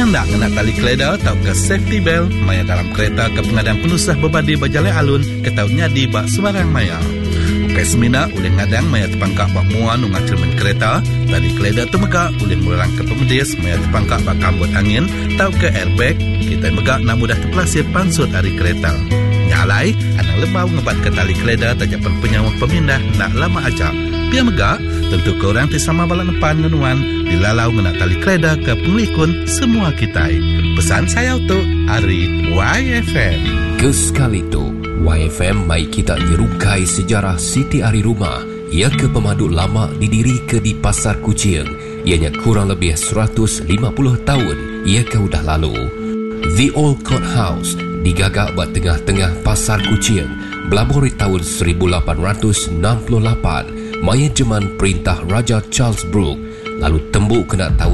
Tanda ngena tali keleda tau ke safety belt maya dalam kereta ke pengadang penusah berbadi berjalan alun ke tau nyadi bak sembarang maya. Ukai semina ulih ngadang maya terpangkak bak muan unga cermin kereta, tali keleda temegak ulih melarang ke pemedis maya terpangkak bak kambut angin tau ke airbag, kita megak nak mudah terpelasir pansut hari kereta. Nyalai, anang lebau ngebat ke tali keleda tajapan penyawa pemindah nak lama aja. Biar megak, tentu korang tisama balak depan ngenuan dilalau ngena tali keleda ke penglikun semua kita. Pesan saya untuk Ari YFM. Kesekali tu, YFM mai kita nyerukai sejarah Siti Ari Rumah. Ia ke pemandu lama didiri ke di Pasar Kuching. Ianya kurang lebih 150 tahun ia ke udah lalu. The Old Court House digagak buat tengah-tengah Pasar Kuching berlabuh di tahun 1868 maya zaman perintah Raja Charles Brooke, lalu tembuk kena tahun